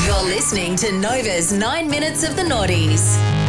You're listening to Nova's 9 Minutes of the Naughties.